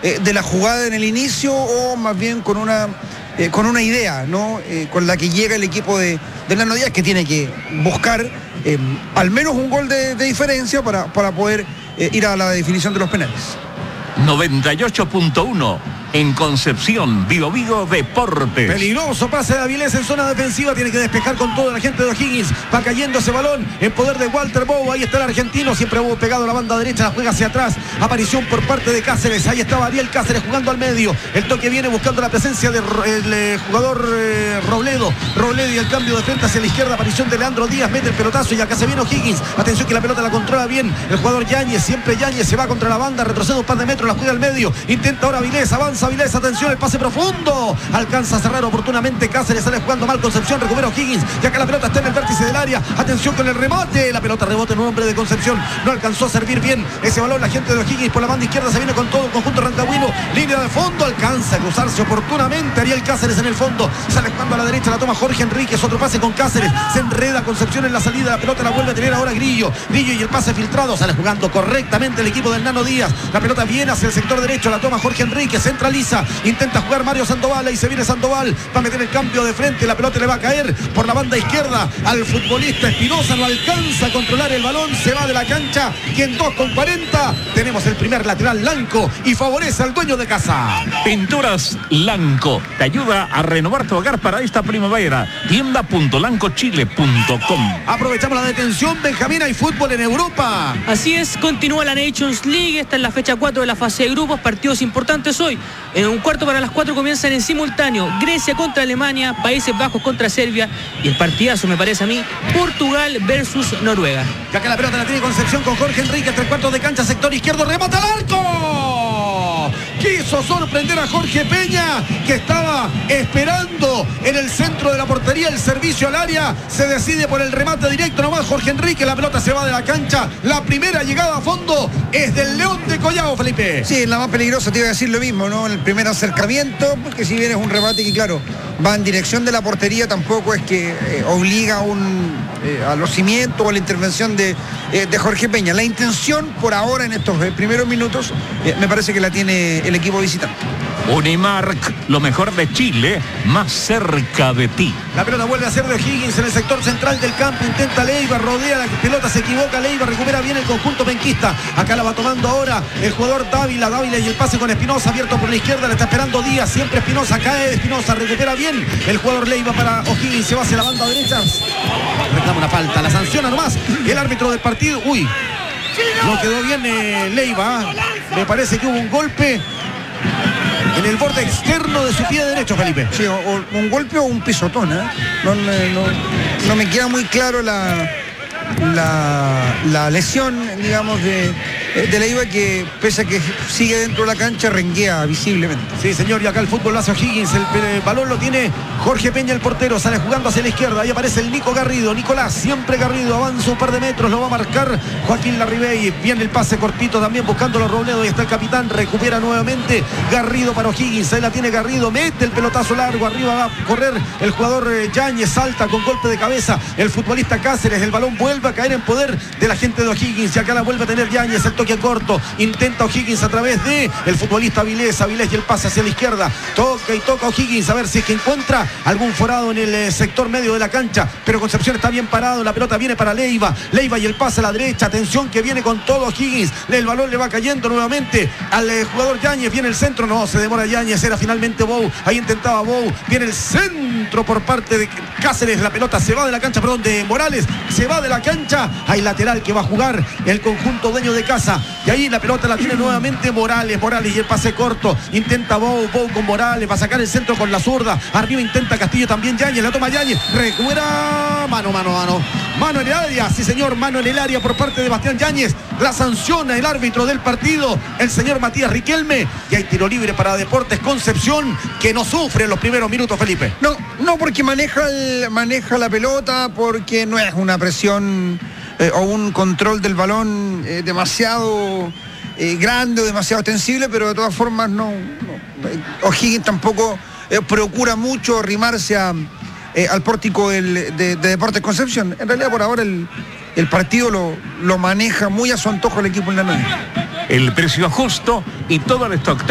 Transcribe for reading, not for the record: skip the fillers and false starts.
de la jugada en el inicio o más bien con una idea, ¿no? Con la que llega el equipo de Nano Díaz, que tiene que buscar al menos un gol de diferencia para poder ir a la definición de los penales. 98.1 en Concepción, Vigo Deportes. Peligroso pase de Avilés en zona defensiva, tiene que despejar con toda la gente de O'Higgins, va cayendo ese balón en poder de Walter Bow, ahí está el argentino, siempre Bow pegado a la banda derecha, la juega hacia atrás, aparición por parte de Cáceres, ahí estaba Ariel Cáceres jugando al medio, el toque viene buscando la presencia del jugador Robledo y el cambio de frente hacia la izquierda, aparición de Leandro Díaz, mete el pelotazo y acá se viene O'Higgins, atención que la pelota la controla bien, el jugador Yáñez, siempre Yáñez se va contra la banda, retrocede un par de metros, la juega al medio, intenta ahora Avilés, avanza Avilés, atención, el pase profundo, alcanza a cerrar oportunamente Cáceres, sale jugando mal Concepción, recupera O'Higgins, y acá la pelota está en el vértice del área, atención con el remate, la pelota rebote en un hombre de Concepción, no alcanzó a servir bien ese balón, la gente de O'Higgins por la banda izquierda se viene con todo el conjunto rancagüino, línea de fondo, alcanza a cruzarse oportunamente Ariel Cáceres en el fondo, sale jugando a la derecha, la toma Jorge Enríquez, otro pase con Cáceres, se enreda Concepción en la salida, la pelota la vuelve a tener ahora Grillo y el pase filtrado, sale jugando correctamente el equipo del Nano Díaz, la pelota viene hacia el sector derecho, la toma Jorge Enríquez, centraliza, intenta jugar Mario Sandoval, ahí se viene Sandoval, va a meter el cambio de frente, la pelota le va a caer por la banda izquierda al futbolista Espinosa, no alcanza a controlar el balón, se va de la cancha y en 2:40 tenemos el primer lateral Lanco y favorece al dueño de casa. Pinturas Lanco te ayuda a renovar tu hogar para esta primavera. Tienda.lancochile.com. Aprovechamos la detención, Benjamín, hay fútbol en Europa. Así es, continúa la Nations League, está en la fecha 4 de la fase de grupos, partidos importantes hoy. En un cuarto para las 4 comienzan en simultáneo Grecia contra Alemania, Países Bajos contra Serbia y el partidazo, me parece a mí, Portugal versus Noruega. Y acá la pelota la tiene Concepción con Jorge Enríquez, 3/4 de cancha, sector izquierdo, remata al arco. Quiso sorprender a Jorge Peña, que estaba esperando en el centro de la portería el servicio al área, se decide por el remate directo nomás Jorge Enríquez, la pelota se va de la cancha, la primera llegada a fondo es del León de Collao, Felipe. Sí, la más peligrosa, te iba a decir lo mismo, ¿no? En el primer acercamiento, porque si bien es un remate que claro, va en dirección de la portería, tampoco es que obliga a los cimientos o a la intervención de Jorge Peña. La intención por ahora en estos primeros minutos me parece que la tiene el equipo visitante. Unimark, lo mejor de Chile, más cerca de ti. La pelota vuelve a ser de O'Higgins en el sector central del campo, intenta Leiva, rodea la pelota, se equivoca Leiva, recupera bien el conjunto penquista, acá la va tomando ahora el jugador Dávila y el pase con Espinosa abierto por la izquierda, le está esperando Díaz, siempre Espinosa, cae Espinosa, recupera bien el jugador Leiva para O'Higgins, se va hacia la banda derecha, reclama una falta, la sanciona nomás el árbitro del partido, no quedó bien Leiva, me parece que hubo un golpe en el borde externo de su pie derecho, Felipe. Sí, o un golpe o un pisotón, ¿eh? No me queda muy claro la lesión, digamos, de Leiva, que pese a que sigue dentro de la cancha, renguea visiblemente. Sí, señor, y acá el fútbol lo hace O'Higgins, el balón lo tiene Jorge Peña, el portero, sale jugando hacia la izquierda, ahí aparece el Nico Garrido, Nicolás, siempre Garrido, avanza un par de metros, lo va a marcar Joaquín Larribey, viene el pase cortito también buscando los Robledo, y está el capitán, recupera nuevamente Garrido para O'Higgins, ahí la tiene Garrido, mete el pelotazo largo, arriba va a correr el jugador Yáñez, salta con golpe de cabeza el futbolista Cáceres, el balón vuelve a caer en poder de la gente de O'Higgins, y acá la vuelve a tener Yáñez, el toque corto, intenta O'Higgins a través de el futbolista Avilés y el pase hacia la izquierda, toca y toca O'Higgins a ver si es que encuentra algún forado en el sector medio de la cancha, pero Concepción está bien parado, la pelota viene para Leiva y el pase a la derecha, atención que viene con todo O'Higgins, el balón le va cayendo nuevamente al jugador Yáñez, viene el centro, no, se demora Yáñez, era finalmente Bow, ahí intentaba Bow, viene el centro por parte de Cáceres, la pelota se va de la cancha, de Morales, se va de la cancha, hay lateral que va a jugar el conjunto dueño de casa, y ahí la pelota la tiene nuevamente Morales y el pase corto, intenta Bow con Morales, va a sacar el centro con la zurda, arriba intenta Castillo también, Yáñez, la toma Yáñez, recupera, mano en el área, sí señor, mano en el área por parte de Bastián Yáñez, la sanciona el árbitro del partido, el señor Matías Riquelme, y hay tiro libre para Deportes Concepción, que no sufre en los primeros minutos, Felipe. No, porque maneja la pelota, porque no es una presión o un control del balón demasiado grande o demasiado extensible, pero de todas formas no. O'Higgins tampoco procura mucho arrimarse al pórtico de Deportes Concepción. En realidad por ahora el partido lo maneja muy a su antojo el equipo en la noche. El precio justo y todo el stock